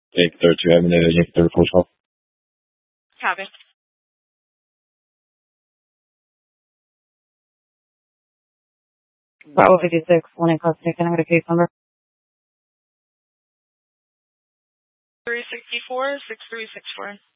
Yankee 32, having a Yankee 34 call. Copy. Bravo 56, 1 in custody. Can I get a case number? 364-6364.